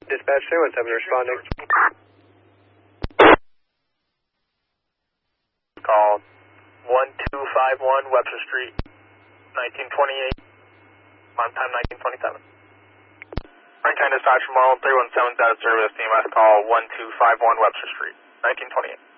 Dispatch 317 responding. Call 1251 Webster Street, 1928, on time 1927. Franklin Dispatch Model 317's out of service, CMS call 1251 Webster Street, 1928.